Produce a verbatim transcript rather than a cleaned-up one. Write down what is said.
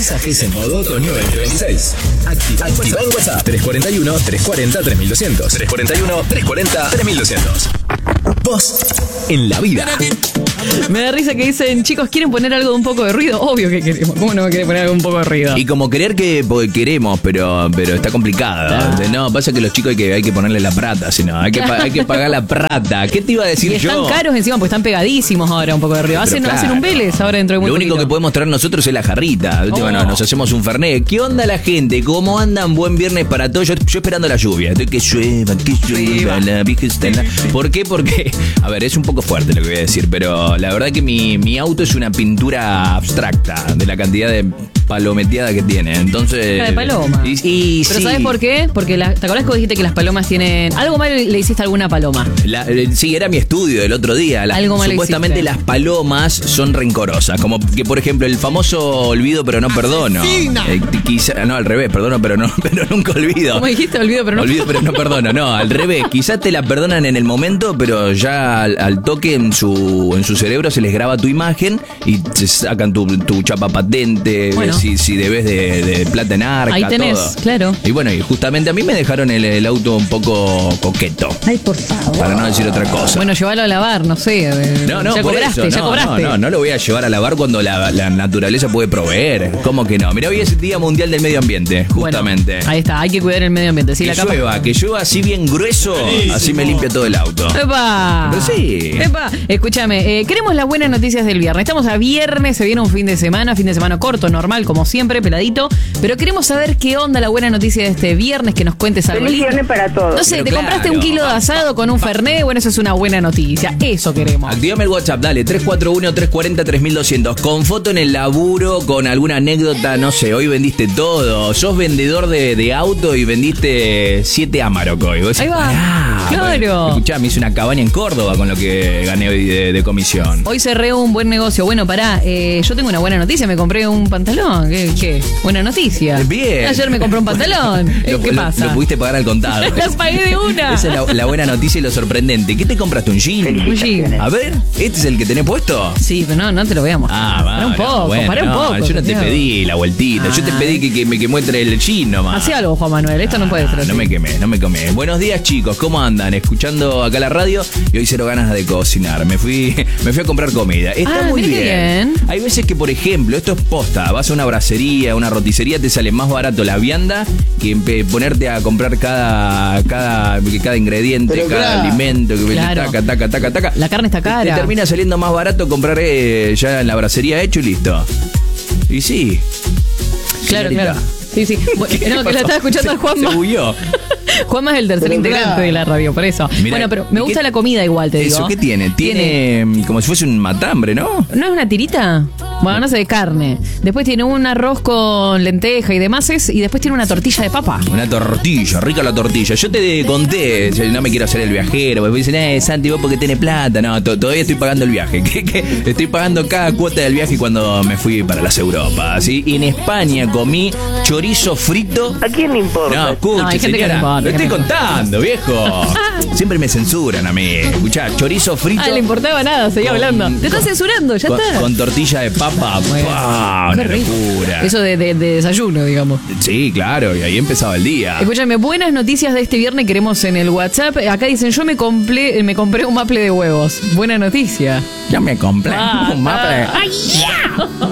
Mensajes en modo otoño veinte veintiséis. Activa, Activa en WhatsApp tres cuatro uno, tres cuatro cero, tres mil doscientos. tres cuatro uno, tres cuatro cero, tres mil doscientos. Vos en la vida. Me da risa que dicen, chicos, ¿quieren poner algo de un poco de ruido? Obvio que queremos. ¿Cómo no quiere poner algo de un poco de ruido? Y como creer que porque queremos, pero pero está complicado. Ah. No, pasa que los chicos hay que, hay que ponerle la plata, si no, hay que, pa- hay que pagar la plata. ¿Qué te iba a decir Y están yo? caros encima, pues están pegadísimos ahora un poco de ruido. Pero Hacen, claro. hacen un Vélez ahora dentro de muy Lo único poquito. que podemos traer nosotros es la jarrita. Oh. Bueno, nos hacemos un fernet. ¿Qué onda la gente? ¿Cómo andan? Buen viernes para todos. Yo, yo esperando la lluvia. Estoy que llueva, que llueva, la vieja está en la... ¿Por qué? Porque, a ver, es un poco fuerte lo que voy a decir, pero la verdad que mi, mi auto es una pintura abstracta de la cantidad de palometeada que tiene. Entonces... Cara de paloma. Y, y Pero sí. ¿sabes por qué? Porque la, ¿te acordás que vos dijiste que las palomas tienen... Algo mal le hiciste a alguna paloma? La- eh, sí, era mi estudio del otro día. La- Algo mal supuestamente hiciste. las palomas son rencorosas. Como que, por ejemplo, el famoso olvido pero no perdono. Eh, quizá, no, al revés, perdono pero no, pero nunca olvido. ¿Cómo dijiste? Olvido, pero no... Olvido pero no perdono. No, al revés. Quizás te la perdonan en el momento, pero ya al, al toque en su, en su cerebro se les graba tu imagen y se sacan tu, tu chapa patente, Bueno. si, si debes de, de plata en arca, Ahí tenés, todo. claro. Y bueno, y justamente a mí me dejaron el, el auto un poco coqueto. Ay, por favor. Para no decir otra cosa. Bueno, llévalo a lavar, no sé. eh, No, no, ya por cobraste, eso, ya no, cobraste. No, no, no lo voy a llevar a lavar cuando la, la naturaleza puede proveer. ¿Cómo que no? Mira, hoy es el Día Mundial del Medio Ambiente, justamente. Bueno, ahí está, hay que cuidar el medio ambiente. Sí, que la capa... llueva, que llueva así bien grueso, así me limpia todo el auto. ¡Epa! Pero sí. ¡Epa! Escúchame, eh, queremos las buenas noticias del viernes. Estamos a viernes, se viene un fin de semana, fin de semana corto, normal, como siempre, peladito. Pero queremos saber qué onda la buena noticia de este viernes, que nos cuentes algo Feliz lindo. viernes para todos. No sé, Pero te claro. compraste un kilo de asado con un fernet, bueno, eso es una buena noticia. Eso queremos. Activame el WhatsApp, dale, tres cuatro uno, tres cuatro cero, tres mil doscientos. Con foto en el laburo, con alguna anécdota, no sé, hoy vendiste todo. Sos vendedor de, de auto y vendiste siete Amarok hoy. Vos decís, Ahí va, pará, claro. bueno, escuchá, me hice una cabaña en Córdoba con lo que gané hoy de, de comisión. Hoy cerré un buen negocio. Bueno, pará, eh, yo tengo una buena noticia, me compré un pantalón. ¿Qué? qué? Buena noticia. Bien. Ayer me compré un pantalón. Eh, Lo- ¿Qué lo- pasa? Lo pudiste pagar al contado. Las pagué de una. Esa es la, la buena noticia y lo sorprendente. ¿Qué te compraste? ¿Un jean? Un jean. A ver, ¿este es el que tenés puesto? Sí, pero no, no te lo veamos. Ah, va. Pará un poco, bueno, pará un no, poco. Yo no te Santiago. pedí la vueltita. Yo te Ay. pedí que, que, me- que muestre el jean nomás. Hacé algo, Juan Manuel. Esto no puede ser así. No me quemé, no me quemé. Buenos días, chicos. ¿Cómo andan? Escuchando acá la radio y hoy cero ganas de cocinar. Me fui, me fui a comprar comida. Está Ah, muy mira qué bien. bien. Hay veces que, por ejemplo, esto es posta. Vas a una bracería, una roticería, te sale más barato la vianda que empe- ponerte a comprar cada, cada, cada ingrediente, Pero cada claro. alimento, que Claro. taca, taca, taca, taca. La carne está Te- cara. Te termina saliendo más barato comprar eh, ya en la bracería hecho y listo. Y sí. Claro, Señorita. claro. Sí, sí. Bueno, ¿Qué no, que pasó? la estaba escuchando Se- a Juanma. Se bulló. Juanma es el tercer Pero integrante claro. de la radio, por eso. Mirá, bueno, pero me ¿y gusta qué- la comida igual, te digo. ¿Eso qué tiene? Tiene mm, como si fuese un matambre, ¿no? ¿No es una tirita? Bueno, no sé, de carne. Después tiene un arroz con lenteja y demás, y después tiene una tortilla de papa. Una tortilla, rica la tortilla. Yo te conté, yo no me quiero hacer el viajero, porque me dicen, eh, Santi, vos porque tenés plata. No, to- todavía estoy pagando el viaje. ¿Qué, qué? Estoy pagando cada cuota del viaje cuando me fui para las Europas. ¿Sí? Y en España comí chorizo frito. ¿A quién le importa? No, escuche, No, hay gente que señora, no importa, lo que estoy no importa. contando, viejo. Siempre me censuran a mí. Escuchá, chorizo frito. Ah, le importaba nada, seguía Con- hablando. Te estás censurando, ya con, está. con tortilla de papa. Bueno, ¡Pah! qué Una rico. locura. Eso de, de- de desayuno, digamos. Sí, claro, y ahí empezaba el día. Escúchame, buenas noticias de este viernes queremos en el WhatsApp. Acá dicen, yo me compré, me compré un maple de huevos. Buena noticia. Ya me compré Ah, un maple. ah.